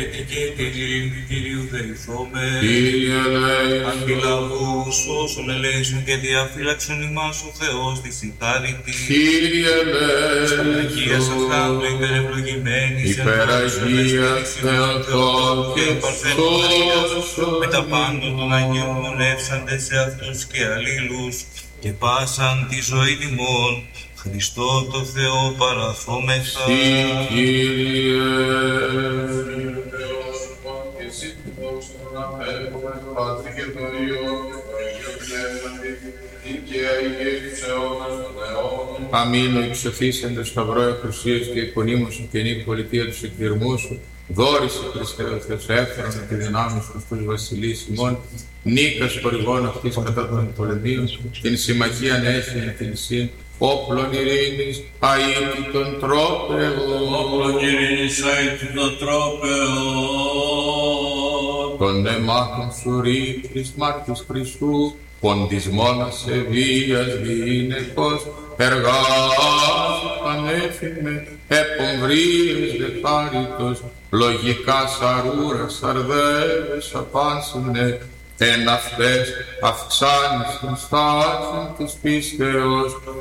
Και την ειρήνη Κυρίου δεηθώμε. Κύριε ελέησον. Αντιλαβούς όσων ελέησον και διαφύλαξον ημάς ο Θεός της συγχάρητη. Κύριε ελέησον. Αγίας Αρχάντου υπερευλογημένης Υπεραγίας Θεοτός και Παρθένου Μαρίας με τα πάντων των Αγίων μονεύσαντε σε αυτούς και αλλήλους και πάσαν τη ζωή τιμών. Χριστό το Θεό παραθόμεθα. Συ Κύριε. Αμήν, ο εξωθήσεντες σταυρό εκουσίας και εικονίμωσου και νη πολιτεία τους εκδιερμού σου, δόρισε Χριστέ ο Θεός έφερον τη δυνάμει σου στους βασιλείς ημών, νίκας χορηγών αυτής κατά των πολεμίων, την συμμαχίαν έχει την σύν, όπλων ειρήνης, αήτητον τρόπεων. Όπλων ειρήνης, αήτητον τρόπεων. Τον αιμάτων σου ρήτρης μάρτης Χριστού, ποντισμόνας ευβίας γυναικός, εργάζει πανέφημε, επομβρίες δεχάριτος, λογικά σαρούρας, αρδεύες απάνσουνε, εν αυτές αυξάνεις την στάση της πίστεως,